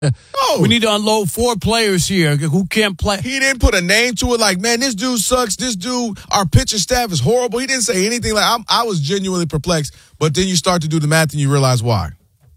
We need to unload 4 players here who can't play. He didn't put a name to it like, man, this dude sucks. This dude, our pitching staff is horrible. He didn't say anything like I was genuinely perplexed. But then you start to do the math and you realize why.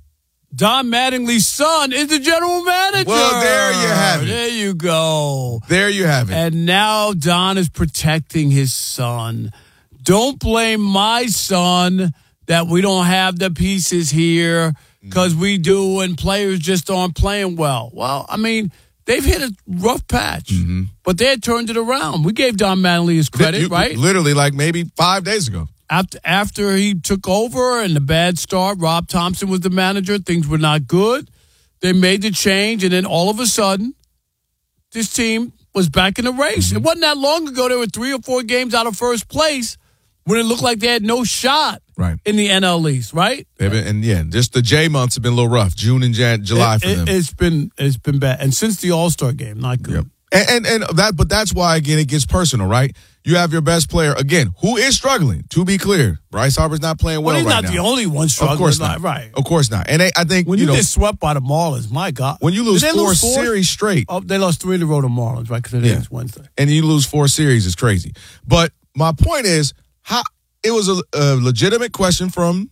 Don Mattingly's son is the general manager. Well, there you have it. There you go. There you have it. And now Don is protecting his son. Don't blame my son that we don't have the pieces here because we do and players just aren't playing well. Well, I mean, they've hit a rough patch, but they had turned it around. We gave Don Mattingly his credit, right? Literally like maybe 5 days ago. After he took over and the bad start, Rob Thompson was the manager. Things were not good. They made the change, and then all of a sudden, this team was back in the race. It wasn't that long ago. There were 3 or 4 games out of first place when it looked like they had no shot in the NL East, right? Just the J months have been a little rough. June and July for them. It's been bad, and since the All-Star game, not good. Yep. But that's why again it gets personal, right? You have your best player again, who is struggling. To be clear, Bryce Harper's not playing well right now. Well, he's not the only one struggling. Of course not. Right. Of course not. And I think when you get swept by the Marlins, my God, when you lose 4 series straight, they lost 3 in a row to Marlins, right? Because it's Wednesday, and you lose 4 series is crazy. But my point is, it was a legitimate question from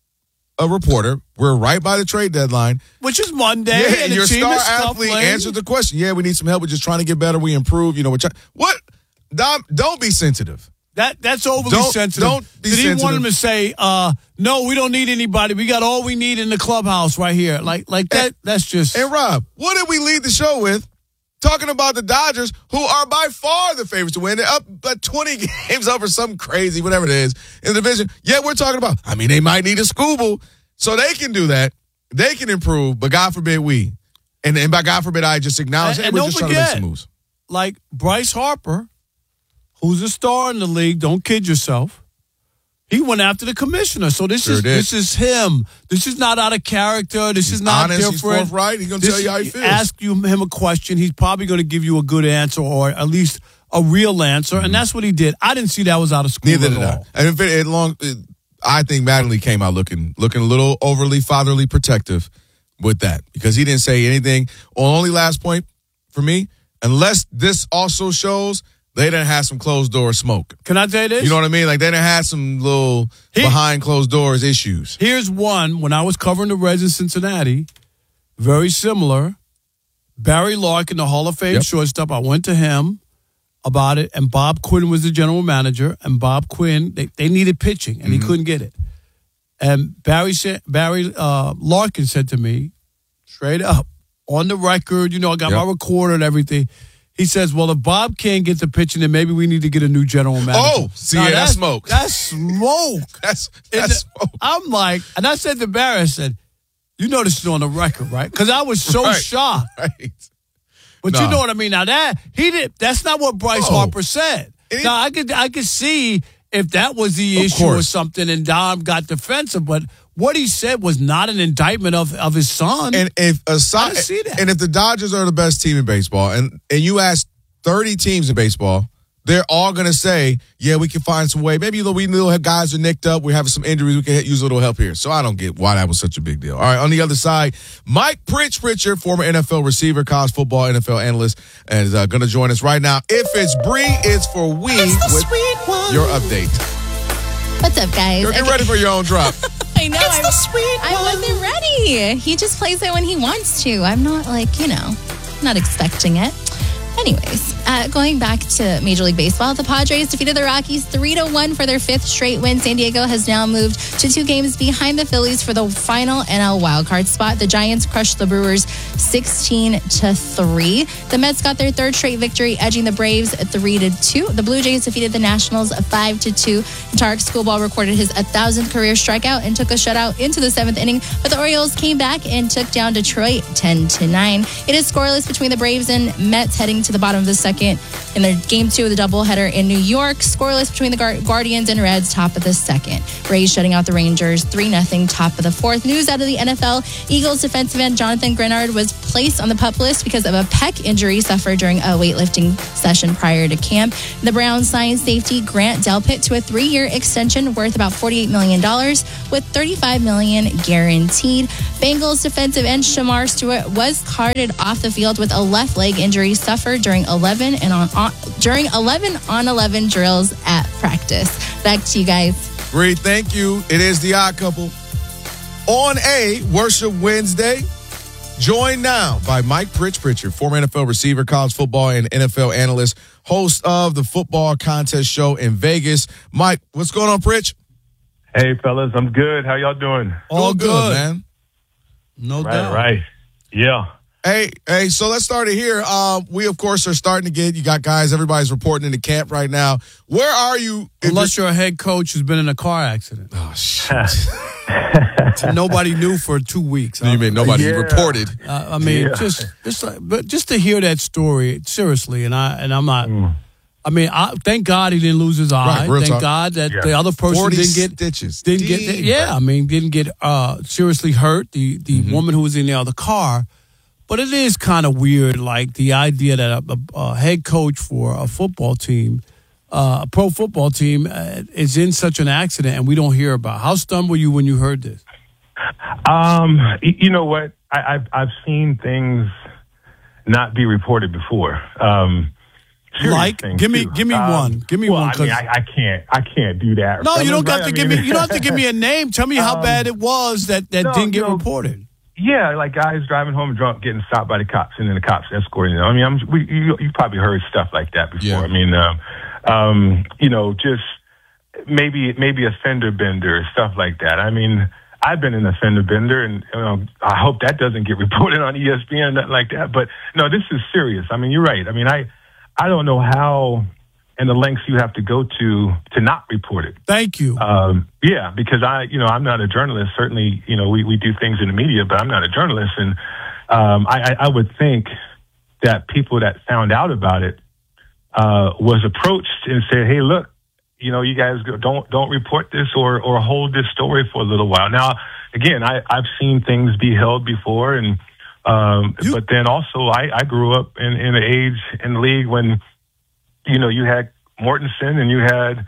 a reporter. We're right by the trade deadline, which is Monday. And your star athlete answered the question. Yeah, we need some help. We're just trying to get better. We improve. What? Dom, don't be sensitive. That's overly sensitive. Don't be sensitive. Did he want him to say, no, we don't need anybody. We got all we need in the clubhouse right here. Like that. That's just. And Rob, what did we lead the show with? Talking about the Dodgers, who are by far the favorites to win. They're up 20 games over something crazy, whatever it is, in the division. Yeah, we're talking about, they might need a Scooble. So they can do that. They can improve, but God forbid we. And by God forbid, I just acknowledge it. We're just trying to make some moves. Like Bryce Harper, who's a star in the league, don't kid yourself. He went after the commissioner. So this is him. This is not out of character. This is not honest, different. He's forthright. He's going to tell you how he feels. Ask him a question. He's probably going to give you a good answer or at least a real answer. And that's what he did. I didn't see that was out of school Neither did I. And I think Mattingly came out looking a little overly fatherly protective with that because he didn't say anything. Only last point for me, unless this also shows they done had some closed door smoke. Can I tell you this? You know what I mean? Like they done had some little behind closed doors issues. Here's one. When I was covering the Reds in Cincinnati, very similar. Barry Larkin, the Hall of Fame shortstop, I went to him about it, and Bob Quinn was the general manager, and Bob Quinn, they needed pitching, and he couldn't get it. And Barry Larkin said to me, straight up, on the record, I got my recorder and everything. He says, well, if Bob can't get the pitching, then maybe we need to get a new general manager. Oh, see, that's smoke. That's smoke. That's smoke. I'm like, and I said to Barry, I said, this is on the record, right? Because I was so shocked. Right. But you know what I mean? Now that's not what Bryce Harper said. Now I could see if that was the issue or something and Dom got defensive, but what he said was not an indictment of his son. And if I see that. And if the Dodgers are the best team in baseball, and you ask 30 teams in baseball, they're all going to say, yeah, we can find some way. Maybe we little guys are nicked up. We're having some injuries. We can use a little help here. So I don't get why that was such a big deal. All right, on the other side, Mike Pritchard, former NFL receiver, college football, NFL analyst, is going to join us right now. If it's Bree, it's for we with your update. What's up, guys? You're getting ready for your own drop. I know. I wasn't ready. He just plays it when he wants to. I'm not not expecting it. Anyways, going back to Major League Baseball, the Padres defeated the Rockies 3-1 for their 5th straight win. San Diego has now moved to 2 games behind the Phillies for the final NL wildcard spot. The Giants crushed the Brewers 16-3. The Mets got their 3rd straight victory, edging the Braves 3-2. The Blue Jays defeated the Nationals 5-2. Tarek Skubal recorded his 1,000th career strikeout and took a shutout into the 7th inning, but the Orioles came back and took down Detroit 10-9. It is scoreless between the Braves and Mets heading into the bottom of the second in their game 2 of the doubleheader in New York. Scoreless between the Guardians and Reds, top of the second. Rays shutting out the Rangers 3-0, top of the fourth. News out of the NFL. Eagles defensive end Jonathan Grenard was placed on the PUP list because of a pec injury suffered during a weightlifting session prior to camp. The Browns signed safety Grant Delpit to a 3-year extension worth about $48 million with $35 million guaranteed. Bengals defensive end Shamar Stewart was carted off the field with a left leg injury suffered during 11 on 11 drills at practice. Back to you guys. Bree, thank you. It is The Odd Couple on a Worship Wednesday. Joined now by Mike Pritchard, former NFL receiver, college football and NFL analyst, host of the Football Contest Show in Vegas. Mike, what's going on, Pritch? Hey, fellas, I'm good. How y'all doing? All good, man. No doubt. Right. Yeah. Hey, so let's start it here. We, of course, are starting to get, you got guys, everybody's reporting into camp right now. Where are you? Unless you're a head coach who's been in a car accident. Oh, shit. Nobody knew for 2 weeks. You mean nobody reported? just to hear that story, seriously, and I'm not. I mean, thank God he didn't lose his eye. Right, thank God that the other person 40 didn't get stitches. Didn't get seriously hurt. The woman who was in the other car. But it is kind of weird, like the idea that a head coach for a football team, a pro football team, is in such an accident and we don't hear about. How stunned were you when you heard this? You know what? I've seen things not be reported before. Like, give me one. Give me one. I mean, I can't do that. No, you don't have to give me. You don't have to give me a name. Tell me how bad it was that didn't get reported. Yeah, like guys driving home drunk, getting stopped by the cops, and then the cops escorting them. I mean, you probably heard stuff like that before. Yeah. I mean, just maybe a fender bender, stuff like that. I mean, I've been in a fender bender, and I hope that doesn't get reported on ESPN, nothing like that. But no, this is serious. I mean, you're right. I mean, I don't know how and the lengths you have to go to not report it. Thank you. Yeah, because I'm not a journalist. Certainly, we do things in the media, but I'm not a journalist. And I would think that people that found out about it was approached and said, "Hey, look, you guys don't report this or hold this story for a little while." Now, again, I've seen things be held before, and but then also I grew up in an age in the league when you had Mortensen and you had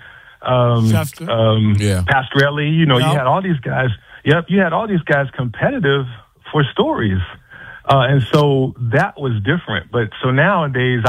Pastorelli. You had all these guys. Yep, you had all these guys competitive for stories, and so that was different. But so nowadays,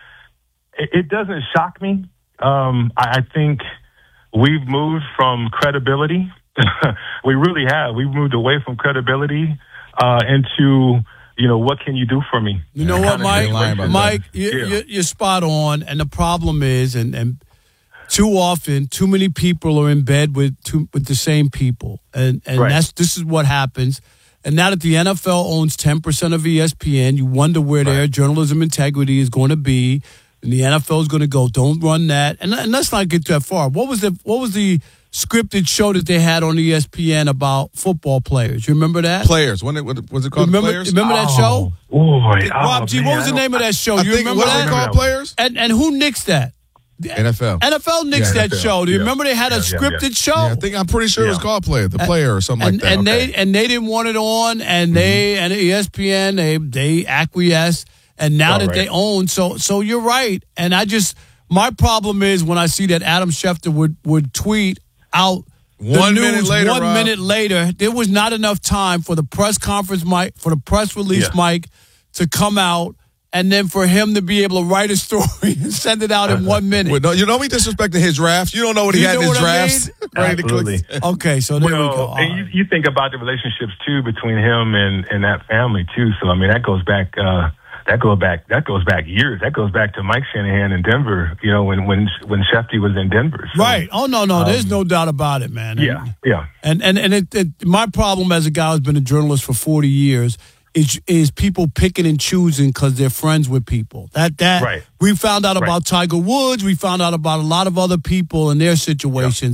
it doesn't shock me. I think we've moved from credibility. We really have. We've moved away from credibility into what can you do for me? You know what, Mike? You're spot on. And the problem is, and too often, too many people are in bed with the same people, and right. This is what happens. And now that the NFL owns 10% of ESPN, you wonder where their journalism integrity is going to be. And the NFL is going to go, don't run that. And let's not get that far. What was the scripted show that they had on ESPN about football players? You remember that? Players. What was it called? Players? Remember that show? Rob G, what was the name of that show? You remember that? Was it called Players? And who nixed that? NFL. NFL nixed that show. Do you remember they had a scripted show? Yeah, I'm pretty sure it was called Player or something like that. And they didn't want it on, and they and ESPN they acquiesced. And now that they own, so you're right. And my problem is when I see that Adam Schefter would tweet out 1 minute later, 1 minute later, there was not enough time for the press conference mic, for the press release mic to come out, and then for him to be able to write a story and send it out in 1 minute. Well, you don't be disrespecting his drafts. You don't know what he had in his drafts. Absolutely. Okay, so there we go. And you think about the relationships too between him and that family too. So I mean that goes back. That goes back years. That goes back to Mike Shanahan in Denver. When Shefty was in Denver. So, right. Oh no, there's no doubt about it, man. Yeah. And my problem as a guy who's been a journalist for 40 years is people picking and choosing because they're friends with people. We found out about Tiger Woods. We found out about a lot of other people and their situations.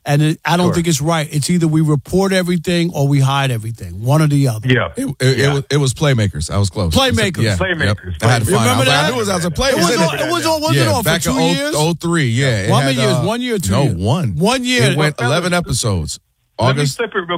And I don't think it's right. It's either we report everything or we hide everything, one or the other. Yeah. It was Playmakers. I was close. Playmakers. Yeah. Playmakers. Yep. I had to find Remember out. that? I knew it was a Playmakers. Was it on back for 2 in years? 03, yeah. How many years? 1 year or 2 years? No, one. 1 year. It went 11 episodes. Let me August. flip it real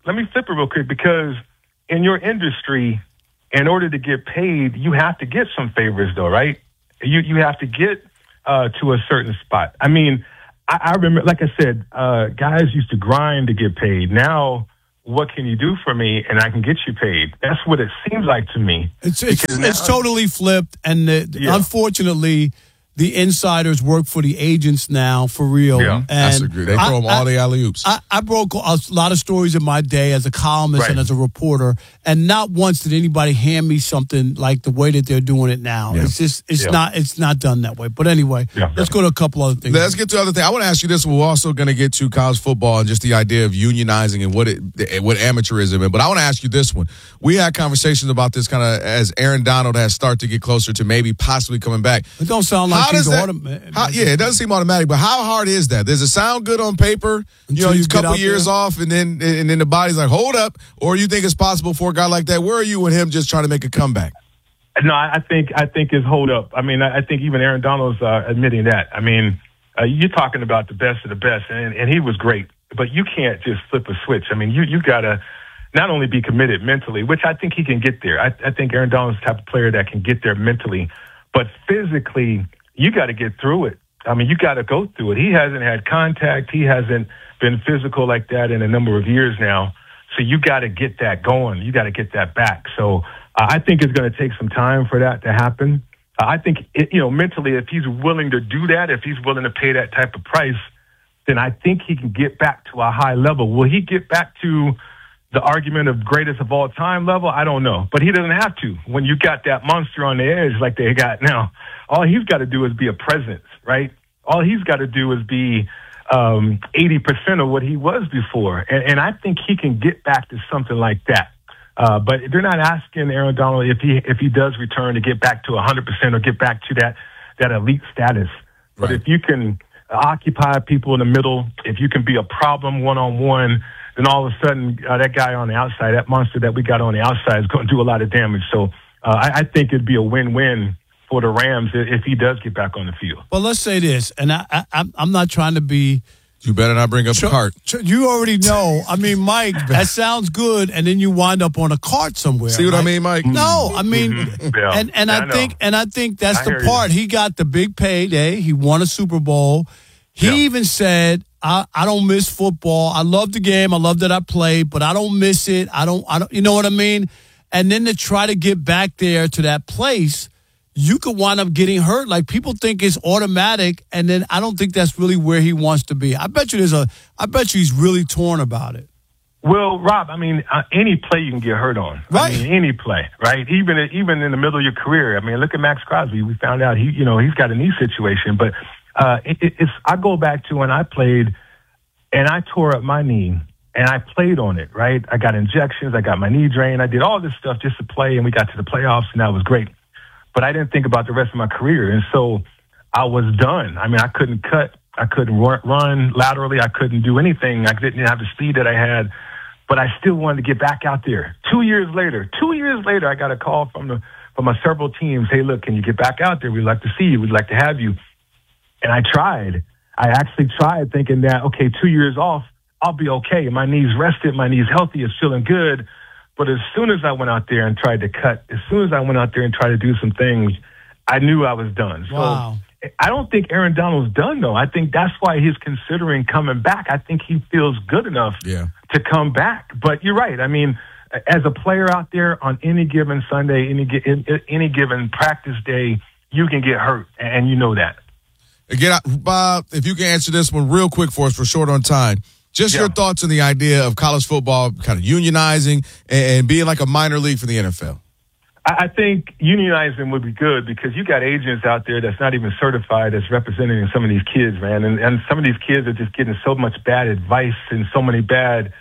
quick because in your industry, in order to get paid, you have to get some favors, though, right? You have to get to a certain spot. I mean, I remember, like I said, guys used to grind to get paid. Now, what can you do for me and I can get you paid? That's what it seems like to me. It's totally flipped, and unfortunately, the insiders work for the agents now, for real. Yeah, and they throw them all the alley-oops. I broke a lot of stories in my day as a columnist and as a reporter, and not once did anybody hand me something like the way that they're doing it now. Yeah. It's not done that way. But anyway, let's go to a couple other things. Let's get to other things. I want to ask you this. We're also going to get to college football and just the idea of unionizing and what amateurism is. But I want to ask you this one. We had conversations about this kind of as Aaron Donald has started to get closer to maybe possibly coming back. It don't sound like he's automatic. Yeah, it doesn't seem automatic, but how hard is that? Does it sound good on paper? Until He's you a couple years there? off, and then the body's like, hold up. Or you think it's possible for a guy like that? Where are you with him just trying to make a comeback? No, I think it's hold up. I mean, I think even Aaron Donald's admitting that. I mean, you're talking about the best of the best, and he was great. But you can't just flip a switch. I mean, you got to not only be committed mentally, which I think he can get there. I think Aaron Donald's the type of player that can get there mentally. But physically, you got to get through it. I mean, you got to go through it. He hasn't had contact. He hasn't been physical like that in a number of years now. So you got to get that going. You got to get that back. So I think it's going to take some time for that to happen. I think, mentally, if he's willing to do that, if he's willing to pay that type of price, then I think he can get back to a high level. Will he get back to the argument of greatest of all time level? I don't know. But he doesn't have to. When you got that monster on the edge like they got now, all he's got to do is be a presence, right? All he's got to do is be 80% of what he was before. And I think he can get back to something like that. But they're not asking Aaron Donald if he does return to get back to 100% or get back to that elite status. But if you can occupy people in the middle, if you can be a problem one-on-one, then all of a sudden that guy on the outside, that monster that we got on the outside is going to do a lot of damage. So I think it'd be a win-win for the Rams if he does get back on the field. Well, let's say this, and I'm not trying to be. You better not bring up a cart. You already know. I mean, Mike, that sounds good, and then you wind up on a cart somewhere. See what I mean, Mike? No, I mean, I think that's the part. He got the big payday. He won a Super Bowl. He even said, I don't miss football. I love the game. I love that I played, but I don't miss it. I don't, you know what I mean? And then to try to get back there to that place, you could wind up getting hurt. Like, people think it's automatic, and then I don't think that's really where he wants to be. I bet you he's really torn about it. Well, Rob, I mean, any play you can get hurt on. Right. I mean, any play, right? Even in the middle of your career. I mean, look at Max Crosby. We found out he's got a knee situation, but I go back to when I played and I tore up my knee and I played on it, right? I got injections. I got my knee drained. I did all this stuff just to play, and we got to the playoffs, and that was great. But I didn't think about the rest of my career. And so I was done. I mean, I couldn't cut. I couldn't run laterally. I couldn't do anything. I didn't have the speed that I had. But I still wanted to get back out there. 2 years later, I got a call from my several teams. Hey, look, can you get back out there? We'd like to see you. We'd like to have you. And I tried. I actually tried thinking that, okay, 2 years off, I'll be okay. My knee's rested. My knee's healthy. It's feeling good. But as soon as I went out there and tried to cut, as soon as I went out there and tried to do some things, I knew I was done. Wow. So I don't think Aaron Donald's done, though. I think that's why he's considering coming back. I think he feels good enough to come back. But you're right. I mean, as a player out there on any given Sunday, any given practice day, you can get hurt, and you know that. Again, Bob, if you can answer this one real quick for us, we're short on time. Just your thoughts on the idea of college football kind of unionizing and being like a minor league for the NFL. I think unionizing would be good because you got agents out there that's not even certified as representing some of these kids, man. And some of these kids are just getting so much bad advice and so many bad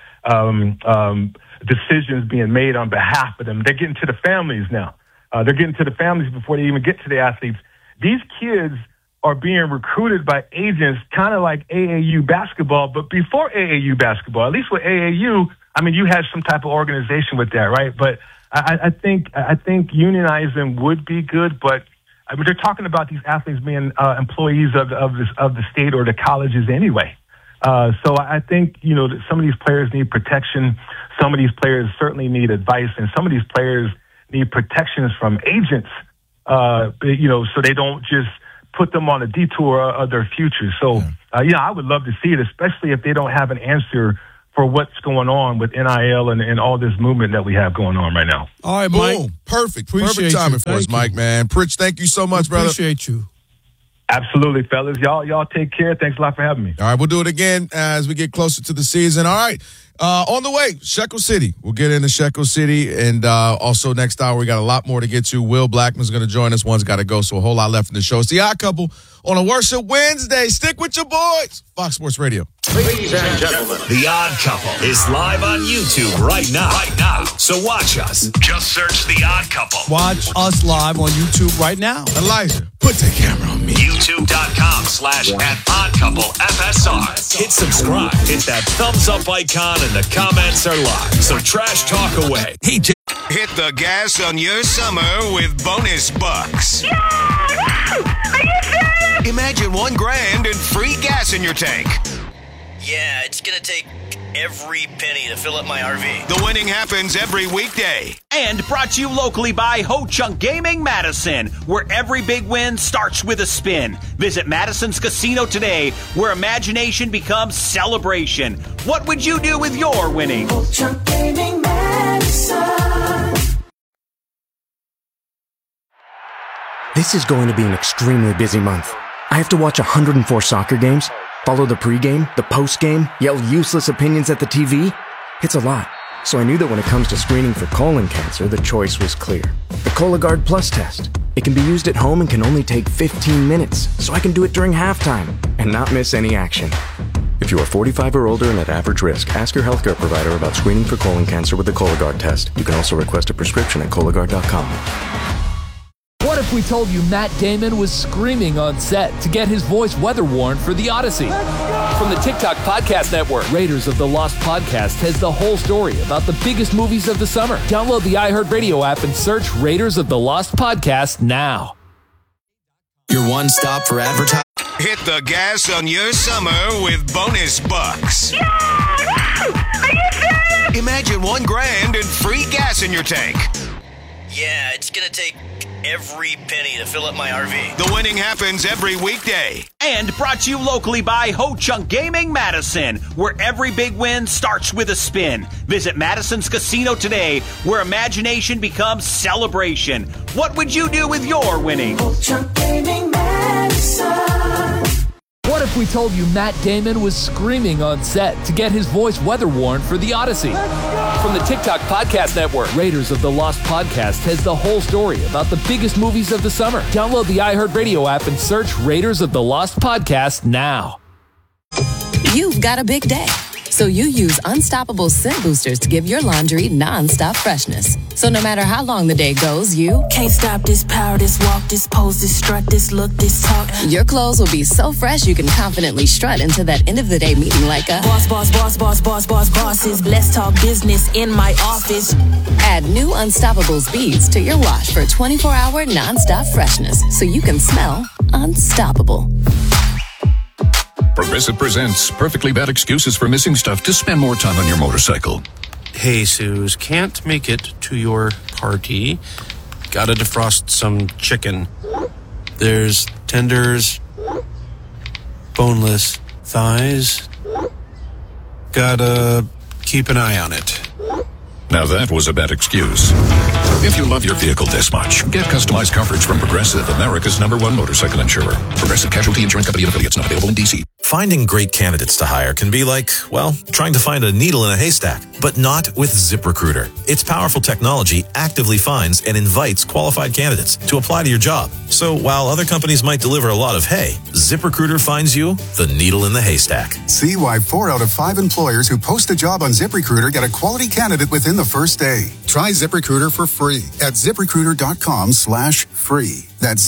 decisions being made on behalf of them. They're getting to the families now. They're getting to the families before they even get to the athletes. These kids are being recruited by agents, kind of like AAU basketball. But before AAU basketball, at least with AAU, I mean, you had some type of organization with that, right? But I think unionizing would be good, but I mean, they're talking about these athletes being employees of the state or the colleges anyway. So I think, you know, that some of these players need protection. Some of these players certainly need advice, and some of these players need protections from agents, you know, so they don't just put them on a detour of their future. So, I would love to see it, especially if they don't have an answer for what's going on with NIL and all this movement that we have going on right now. All right, Boom. Mike. Perfect Appreciate timing you. for us, Thank Mike, you. man. Pritch, thank you so much, brother. Appreciate you. Absolutely, fellas. Y'all take care. Thanks a lot for having me. All right, we'll do it again as we get closer to the season. All right, on the way, Shekel City. We'll get into Shekel City, and also next hour we got a lot more to get to. Will Blackman's going to join us. One's got to go, so a whole lot left in the show. It's The Odd Couple on a Worship Wednesday. Stick with your boys. Fox Sports Radio. Ladies and gentlemen, The Odd Couple is live on YouTube right now. So watch us. Just search The Odd Couple. Watch us live on YouTube right now. Elijah, put the camera on me. YouTube.com/@oddcouplefsr. Hit subscribe. Hit that thumbs up icon, and the comments are live. So trash talk away. Hey, Hit the gas on your summer with bonus bucks. Are you serious? Imagine $1,000 and free gas in your tank. Yeah, it's gonna take every penny to fill up my RV. The winning happens every weekday. And brought to you locally by Ho Chunk Gaming Madison, where every big win starts with a spin. Visit Madison's Casino today, where imagination becomes celebration. What would you do with your winnings? Ho Chunk Gaming Madison. This is going to be an extremely busy month. I have to watch 104 soccer games, follow the pregame, the postgame, yell useless opinions at the TV. It's a lot. So I knew that when it comes to screening for colon cancer, the choice was clear. The Cologuard Plus test. It can be used at home and can only take 15 minutes, so I can do it during halftime and not miss any action. If you are 45 or older and at average risk, ask your healthcare provider about screening for colon cancer with the Cologuard test. You can also request a prescription at Cologuard.com. What if we told you Matt Damon was screaming on set to get his voice weather warned for The Odyssey? From the TikTok Podcast Network, Raiders of the Lost Podcast has the whole story about the biggest movies of the summer. Download the iHeartRadio app and search Raiders of the Lost Podcast now. your one stop for advertising. Hit the gas on your summer with bonus bucks. Are you serious? Imagine $1,000 and free gas in your tank. Yeah, it's gonna take every penny to fill up my RV. The winning happens every weekday. And brought to you locally by Ho Chunk Gaming Madison, where every big win starts with a spin. Visit Madison's Casino today, where imagination becomes celebration. What would you do with your winnings? Ho Chunk Gaming Madison. What if we told you Matt Damon was screaming on set to get his voice weather warned for The Odyssey? From the TikTok Podcast Network, Raiders of the Lost Podcast has the whole story about the biggest movies of the summer. Download the iHeartRadio app and search Raiders of the Lost Podcast now. You've got a big day, so you use Unstoppable Scent Boosters to give your laundry non-stop freshness. So no matter how long the day goes, you can't stop this power, this walk, this pose, this strut, this look, this talk. Your clothes will be so fresh you can confidently strut into that end of the day meeting like a bosses. Let's talk business in my office. Add new Unstoppables beads to your wash for 24-hour non-stop freshness, so you can smell unstoppable. Progressive presents Perfectly Bad Excuses for Missing Stuff to Spend More Time on Your Motorcycle. Hey, Suze, can't make it to your party. Gotta defrost some chicken. There's tenders, boneless thighs. Gotta keep an eye on it. Now that was a bad excuse. If you love your vehicle this much, get customized coverage from Progressive, America's #1 motorcycle insurer. Progressive Casualty Insurance Company and affiliates, not available in D.C. Finding great candidates to hire can be like, well, trying to find a needle in a haystack, but not with ZipRecruiter. Its powerful technology actively finds and invites qualified candidates to apply to your job. So while other companies might deliver a lot of hay, ZipRecruiter finds you the needle in the haystack. See why 4 out of 5 employers who post a job on ZipRecruiter get a quality candidate within the first day. Try ZipRecruiter for free at ZipRecruiter.com/free. That's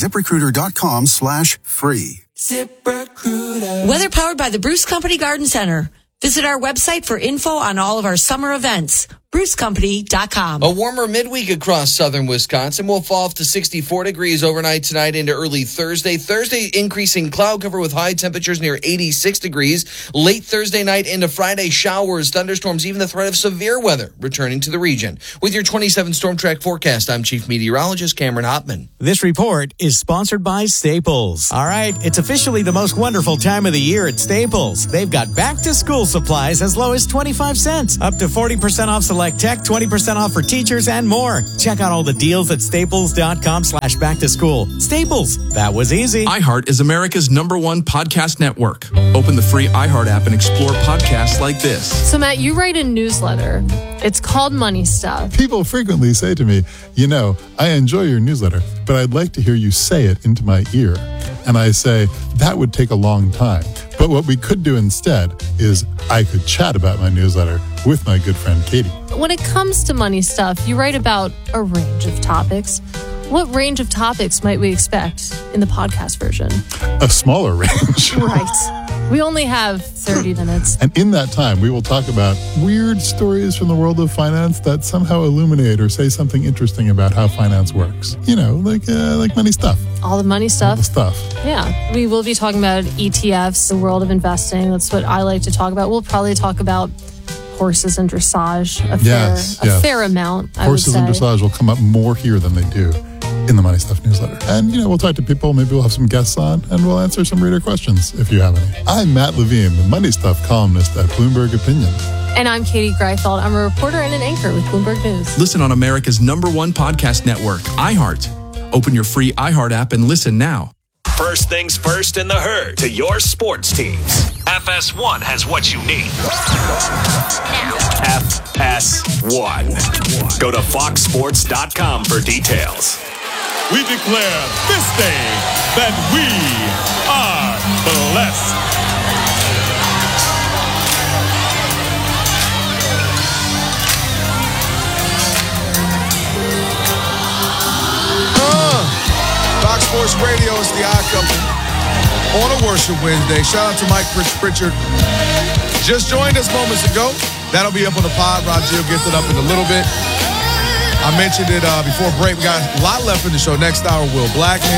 ZipRecruiter.com/free. ZipRecruiter. Weather powered by the Bruce Company Garden Center. Visit our website for info on all of our summer events. BruceCompany.com. A warmer midweek across southern Wisconsin will fall off to 64 degrees overnight tonight into early Thursday. Thursday, increasing cloud cover with high temperatures near 86 degrees. Late Thursday night into Friday, showers, thunderstorms, even the threat of severe weather returning to the region. With your 27 Storm Track forecast, I'm Chief Meteorologist Cameron Hopman. This report is sponsored by Staples. All right, it's officially the most wonderful time of the year at Staples. They've got back-to-school supplies as low as 25 cents, up to 40% off select tech, 20% off for teachers, and more. Check out all the deals at staples.com/back-to-school. Staples, that was easy. iHeart is America's #1 podcast network. Open the free iHeart app and explore podcasts like this. So, Matt, you write a newsletter. It's called Money Stuff. People frequently say to me, I enjoy your newsletter, but I'd like to hear you say it into my ear. And I say, that would take a long time. But what we could do instead is I could chat about my newsletter with my good friend Katie. When it comes to money stuff, you write about a range of topics. What range of topics might we expect in the podcast version? A smaller range. Right. We only have 30 minutes. And in that time, we will talk about weird stories from the world of finance that somehow illuminate or say something interesting about how finance works. Like money stuff. All the money stuff. All the stuff. Yeah. We will be talking about ETFs, the world of investing. That's what I like to talk about. We'll probably talk about horses and dressage a fair amount, I would say. Horses and dressage will come up more here than they do in the Money Stuff newsletter. And, we'll talk to people. Maybe we'll have some guests on, and we'll answer some reader questions if you have any. I'm Matt Levine, the Money Stuff columnist at Bloomberg Opinion. And I'm Katie Greifeld. I'm a reporter and an anchor with Bloomberg News. Listen on America's #1 podcast network, iHeart. Open your free iHeart app and listen now. First things first in the herd to your sports teams. FS1 has what you need. FS1. Go to foxsports.com for details. We declare this day that we are blessed. Fox Sports Radio is the Odd Couple on a Worship Wednesday. Shout out to Mike Pritchard. Just joined us moments ago. That'll be up on the pod. Roger will get it up in a little bit. I mentioned it before break. We got a lot left in the show. Next hour, Will Blackman.